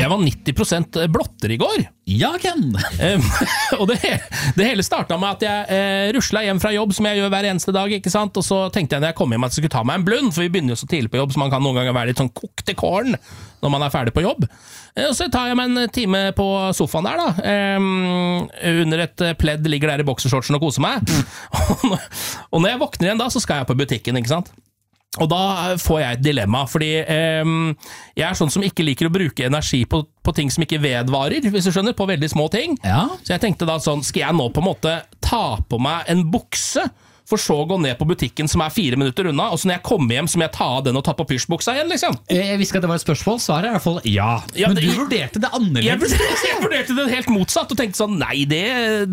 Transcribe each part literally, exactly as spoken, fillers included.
Jeg var nitti prosent blotter i går. Ja, Ken. um, og det, det hele startet med at jeg uh, ruslet hjem fra jobb, som jeg gjør hver eneste dag, ikke sant? Og så tenkte jeg når jeg kom hjem at jeg skulle ta meg en blund, for vi begynner jo så tidlig på jobb, så man kan noen ganger være litt sånn kokt i kålen når man er ferdig på jobb. Uh, og så tar jeg meg en time på sofaen der da, um, under et pledd, ligger der i boksershortsen og koser meg. Mm. Og når jeg våkner igjen da, så skal jeg på butikken, ikke sant? Og da får jeg et dilemma, fordi eh, jeg er sånn som ikke liker å bruke energi på, på ting som ikke vedvarer, hvis du skjønner, på veldig små ting. Ja. Så jeg tenkte da sånn, skal jeg nå på en måte ta på meg en bukse, for så å gå ned på butikken som er fire minutter unna, og så når jeg kommer hjem, så må jeg ta av den og ta på pysjbuksa igjen, liksom. Jeg visste at det var et spørsmål, svaret er i hvert fall ja. Ja, Men det, du vurderte det annerledes. Jeg vurderte, jeg vurderte det helt motsatt, og tenkte sånn, nei, det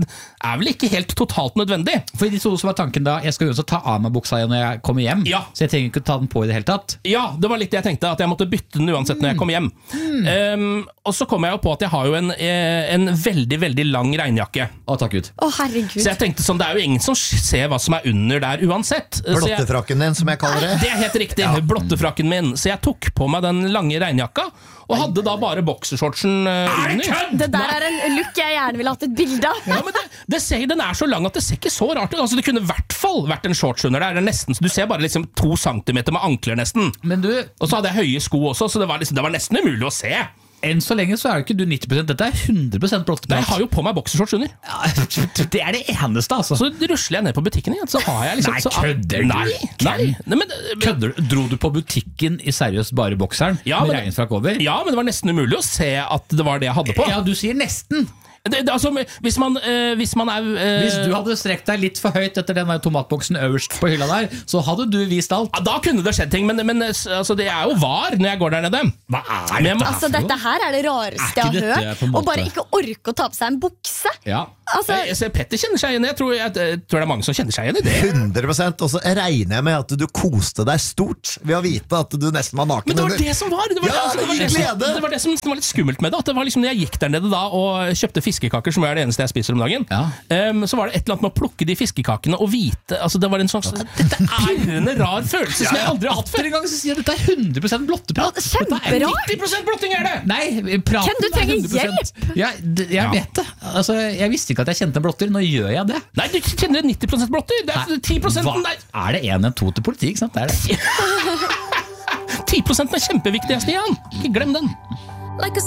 er vel ikke helt totalt nødvendig. For i de to så var tanken da, jeg skal jo også ta av meg buksa igjen når jeg kommer hjem, ja. Så jeg trenger ikke ta den på i det hele tatt. Ja, det var litt det jeg tenkte, at jeg måtte bytte den uansett når jeg kom hjem. Mm. Um, og så kom jeg jo på at jeg har jo en, en veldig, veldig lang regnjakke. Å, takk Gud. Å, herregud. Så jeg tenkte sånn, det er jo ingen som ser hva som er under der uansett. Blottefrakken din, som jeg kaller det. Det er helt riktig, ja. Blottefrakken min. Så jeg tok på meg den lange regnjakka, og hadde da bare boksershortsen uh, under. Det der er en look jeg gjerne ville hatt et bilde av. Ja, men det, det ser, den er så lang at det ser ikke så rart ut. Altså, det kunne i hvert fall vært en shorts under der. Nesten, så du ser bare liksom to centimeter med ankler nesten. Men du, og så hadde jeg høye sko også, så det var, liksom, det var nesten umulig å se. Enn så lenge så er jo ikke du nitti prosent, dette er hundre prosent blotteprat. Nei, jeg har jo på meg boksershorts under. Ja, det er det eneste, altså. Så rusler jeg ned på butikken igjen, så har jeg liksom... Nei, så, kødder du? Nei, nei, nei men, kødder du? Dro du på butikken i seriøst bare bokseren ja, med men, regnfrakk over? Ja, men det var nesten umulig å se at det var det jeg hadde på. Ja, du sier nesten. Det, det, altså, hvis man, øh, hvis man er øh, Hvis du hadde strekt deg litt for høyt etter den der tomatboksen øverst på hylla der, så hadde du vist alt. Ja, da kunne det skjedd ting, men, men altså, det er jo var når jeg går der nede. Hva er dette? Altså, dette her er det rareste jeg har hørt. Og bare ikke orke å ta på seg en bukse. Ja. Altså, jeg, jeg, Petter kjenner seg igjen. Jeg tror, jeg, jeg tror det er mange som kjenner seg igjen i det. hundre prosent, og så regner jeg med at du koste deg stort ved å vite at du nesten var naken. Men det var det som var! Det var, ja, altså, det var, det, som, det var det som var litt skummelt med det. At det var liksom når jeg gikk der nede da og kjøpte fiskekaker, som er det eneste jeg spiser om dagen, ja. um, så var det et eller annet med å plukke de fiskekakene og vite altså, det var en sånn dette er en rar følelse som jeg aldri har hatt før. En gang så sier jeg dette er hundre prosent blotteprat. Kjemperart! nitti prosent blotting er det! Nei, praten Ken, du trenger hjelp! Ja, jeg ja. vet det. Altså, jeg visste ikke at jeg kjente en blotter. Nå gjør jeg det. Nei, du kjenner nitti prosent blotter. Det er ti prosent der. Er det en en to til politi, ikke sant? Det er det. ti prosent er kjempeviktig, Stian. Ikke glem den. Like a